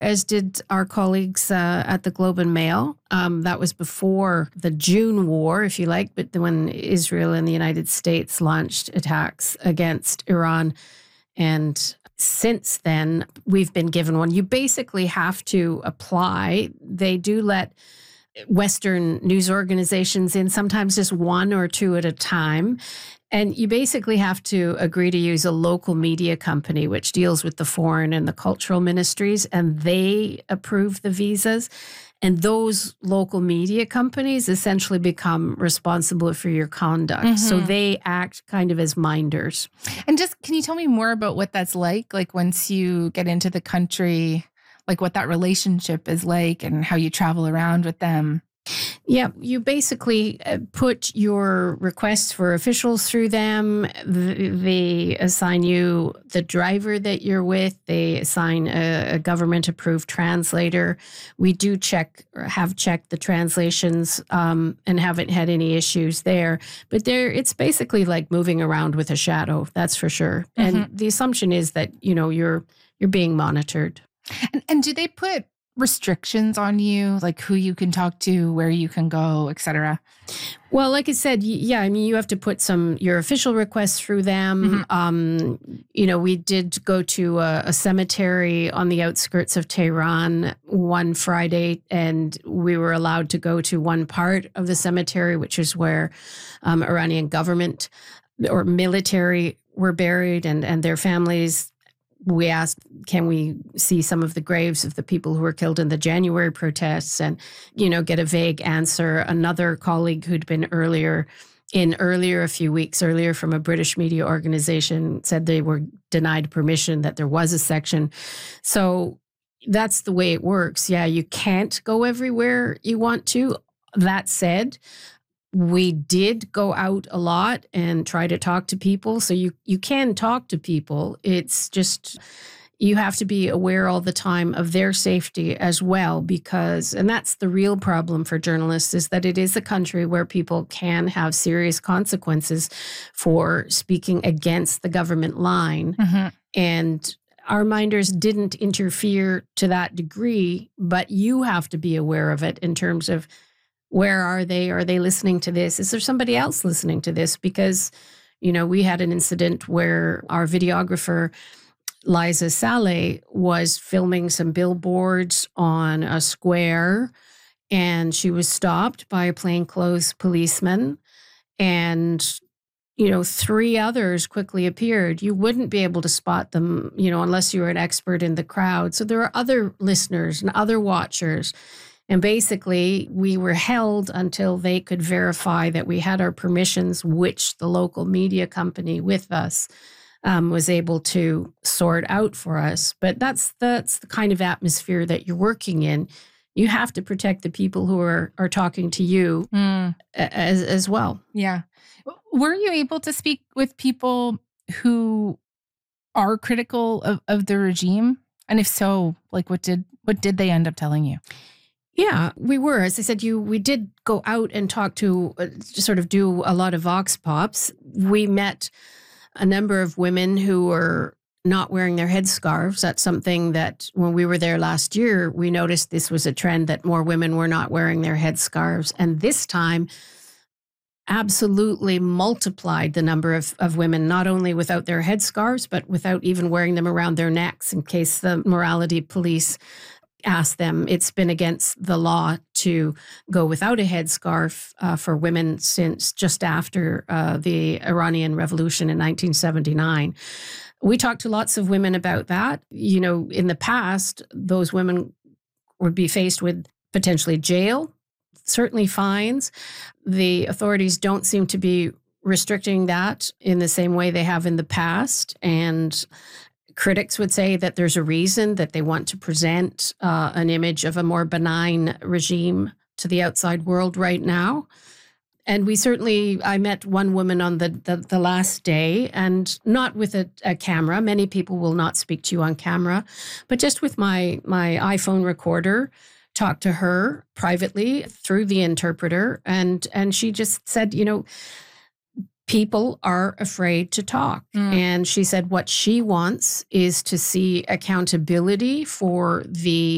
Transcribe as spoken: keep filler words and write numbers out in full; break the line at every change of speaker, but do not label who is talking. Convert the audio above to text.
as did our colleagues uh, at the Globe and Mail. Um, that was before the June war, if you like, but when Israel and the United States launched attacks against Iran. And since then, we've been given one. You basically have to apply. They do let Western news organizations in, sometimes just one or two at a time. And you basically have to agree to use a local media company, which deals with the foreign and the cultural ministries, and they approve the visas. And those local media companies essentially become responsible for your conduct. Mm-hmm. So they act kind of as minders.
And just, can you tell me more about what that's like? Like once you get into the country, like what that relationship is like and how you travel around with them?
Yeah, you basically put your requests for officials through them. They assign you the driver that you're with. They assign a, a government-approved translator. We do check, or have checked the translations um, and haven't had any issues there. But there, it's basically like moving around with a shadow, that's for sure. Mm-hmm. And the assumption is that, you know, you're you're being monitored.
And, and do they put restrictions on you, like who you can talk to, where you can go, et cetera?
Well, like I said, yeah, I mean, you have to put some, your official requests through them. Mm-hmm. Um, you know, we did go to a, a cemetery on the outskirts of Tehran one Friday, and we were allowed to go to one part of the cemetery, which is where um, Iranian government or military were buried, and, and their families. We asked, can we see some of the graves of the people who were killed in the January protests, and, you know, get a vague answer. Another colleague who'd been earlier in earlier, a few weeks earlier, from a British media organization said they were denied permission, that there was a section. So that's the way it works. Yeah, you can't go everywhere you want to. That said, we did go out a lot and try to talk to people. So you, you can talk to people. It's just, you have to be aware all the time of their safety as well, because, and that's the real problem for journalists, is that it is a country where people can have serious consequences for speaking against the government line. Mm-hmm. And our minders didn't interfere to that degree, but you have to be aware of it in terms of, where are they? Are they listening to this? Is there somebody else listening to this? Because, you know, we had an incident where our videographer, Liza Saleh, was filming some billboards on a square, and she was stopped by a plainclothes policeman, and, you know, three others quickly appeared. You wouldn't be able to spot them, you know, unless you were an expert in the crowd. So there are other listeners and other watchers. And basically, we were held until they could verify that we had our permissions, which the local media company with us um, was able to sort out for us. But that's that's the kind of atmosphere that you're working in. You have to protect the people who are are talking to you mm. as as well.
Yeah. Were you able to speak with people who are critical of, of the regime? And if so, like what did what did they end up telling you?
Yeah, we were. As I said, you we did go out and talk to, uh, sort of do a lot of vox pops. We met a number of women who were not wearing their headscarves. That's something that when we were there last year, we noticed this was a trend, that more women were not wearing their headscarves. And this time, absolutely multiplied the number of, of women, not only without their headscarves, but without even wearing them around their necks in case the morality police asked them. It's been against the law to go without a headscarf uh, for women since just after uh, the Iranian Revolution in nineteen seventy-nine. We talked to lots of women about that. You know, in the past, those women would be faced with potentially jail, certainly fines. The authorities don't seem to be restricting that in the same way they have in the past. And critics would say that there's a reason that they want to present uh, an image of a more benign regime to the outside world right now. And we certainly, I met one woman on the, the, the last day, and not with a, a camera. Many people will not speak to you on camera, but just with my, my iPhone recorder, talked to her privately through the interpreter. And, and she just said, you know, people are afraid to talk. Mm. And she said what she wants is to see accountability for the